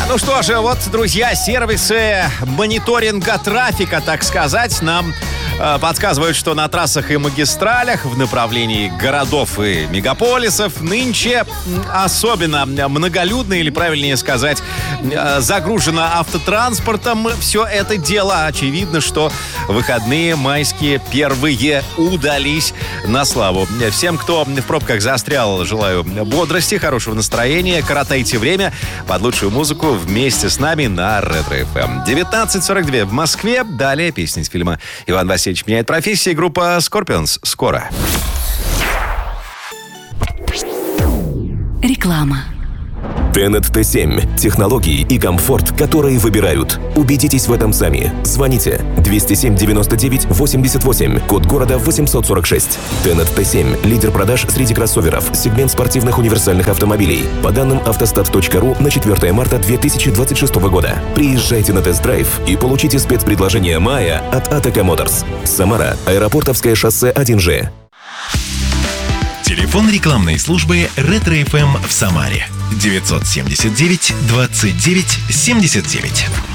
Ну что же, вот, друзья, сервисы мониторинга трафика, так сказать, нам подсказывают, что на трассах и магистралях в направлении городов и мегаполисов нынче особенно многолюдно, или правильнее сказать, загружено автотранспортом. Все это дело. Очевидно, что выходные майские первые удались на славу. Всем, кто в пробках застрял, желаю бодрости, хорошего настроения. Коротайте время под лучшую музыку вместе с нами на Ретро-ФМ. 19:42 в Москве. Далее песня из фильма «Иван Васильевич меняет профессии». Группа Scorpions. Скоро. Реклама. Tenet T7. Технологии и комфорт, которые выбирают. Убедитесь в этом сами. Звоните 207 99 88, код города 846. Tenet T7. Лидер продаж среди кроссоверов. Сегмент спортивных универсальных автомобилей. По данным автостат.ру на 4 марта 2026 года. Приезжайте на тест-драйв и получите спецпредложение мая от Атака Моторс. Самара. Аэропортовское шоссе 1Ж. Телефон рекламной службы «Ретро-ФМ» в Самаре. 979 29 79.